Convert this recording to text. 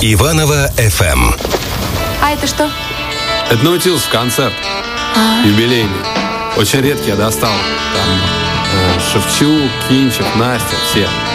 Иваново FM. А это что? Это Наутилус концерт. Юбилейный. Очень редкий я достал. Там Шевчук, Кинчев, Настя, все.